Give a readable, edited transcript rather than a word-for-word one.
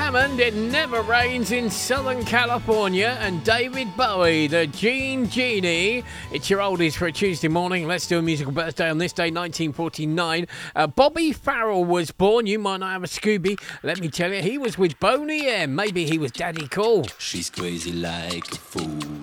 Hammond, It Never Rains in Southern California, and David Bowie, the Gene Genie. It's your oldies for a Tuesday morning. Let's do a musical birthday on this day, 1949. Bobby Farrell was born. You might not have a Scooby. Let me tell you, he was with Boney M. Maybe he was Daddy Cool. She's crazy like a fool.